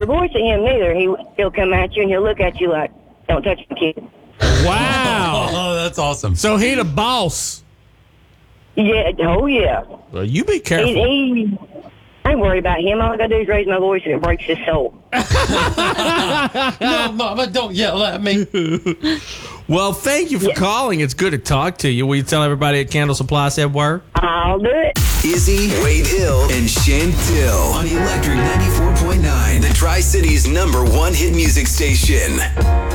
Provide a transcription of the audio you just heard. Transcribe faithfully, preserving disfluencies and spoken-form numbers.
voice of him neither. He, he'll come at you and he'll look at you like, don't touch the kid. Wow. Oh, that's awesome. So he the boss. Yeah, oh yeah. Well, you be careful. He, he, I ain't worried about him. All I gotta do is raise my voice and it breaks his soul. No, Mama, don't yell at me. Well, thank you for Yeah. calling. It's good to talk to you. Will you tell everybody at Candle Supply said word? I'll do it. Izzy, Wade Hill, and Chantel on Electric ninety-four point nine, the Tri-City's number one hit music station.